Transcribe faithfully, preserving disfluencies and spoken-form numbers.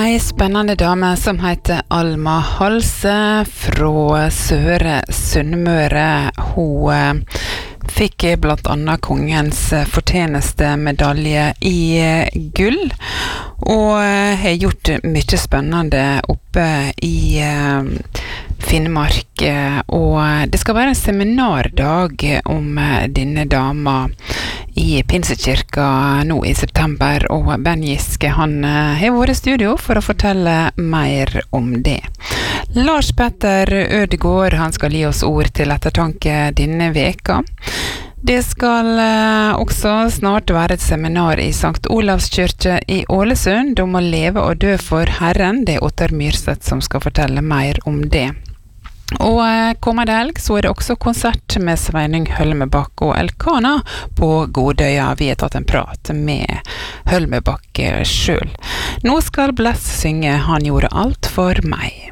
Ei spennende dame som heter Alma Halse fra Søre Sunnmøre. Hun fikk blant annet kongens fortjeneste medalje i gull, og har gjort mye spennende oppe i Finnmark. Og det skal være en seminardag om denne dama i Pinsekirka nå i september, og Ben Giske han har vært i studio for å fortelle mer om det. Lars Petter Ødegård han skal gi oss ord til ettertanke denne veka. Det skal også snart være et seminar i Sankt Olavs kyrkje i Ålesund om å leve og dø for Herren. Det er Ottar Myrseth som skal fortelle mer om det. Og kommende helg så er det også konsert med Sveinung Hølmebakk og Elkana på Godøya. Vi har tatt en prat med Hølmebakk selv. Nå skal Bless synge «Han gjorde alt for meg».